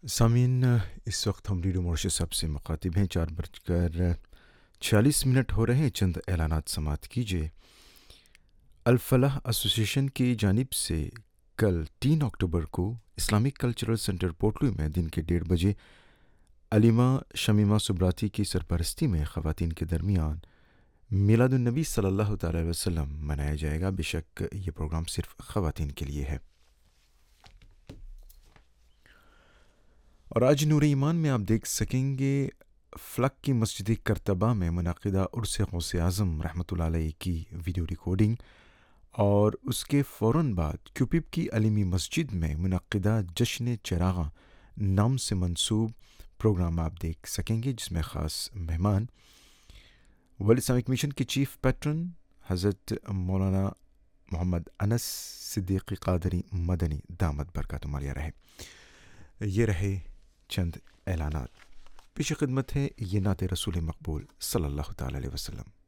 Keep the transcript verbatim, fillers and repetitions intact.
سامعین، اس وقت ہم ریڈیو مارشس صاحب سے مخاطب ہیں۔ چار بج کر چھیالیس منٹ ہو رہے ہیں۔ چند اعلانات سماعت کیجیے۔ الفلاح ایسوسیشن کی جانب سے کل تین اکتوبر کو اسلامک کلچرل سینٹر پورٹلو میں دن کے ڈیڑھ بجے علیمہ شمیمہ سبراتی کی سرپرستی میں خواتین کے درمیان میلاد النبی صلی اللہ تعالی علیہ وسلم منایا جائے گا۔ بے شک یہ پروگرام صرف خواتین کے لیے ہے۔ اور آج نور ایمان میں آپ دیکھ سکیں گے فلک کی مسجد کرتبہ میں منعقدہ عرس غوث اعظم رحمۃ اللہ علیہ کی ویڈیو ریکارڈنگ، اور اس کے فوراً بعد کیوپیپ کی علیمی مسجد میں منعقدہ جشن چراغاں نام سے منسوب پروگرام آپ دیکھ سکیں گے، جس میں خاص مہمان ورلڈ اسلامک مشن کے چیف پیٹرن حضرت مولانا محمد انس صدیقی قادری مدنی دامت برکاتہم عالیہ رہے۔ یہ رہے چند اعلانات۔ پیش خدمت ہے یہ نعت رسول مقبول صلی اللہ تعالی علیہ وسلم۔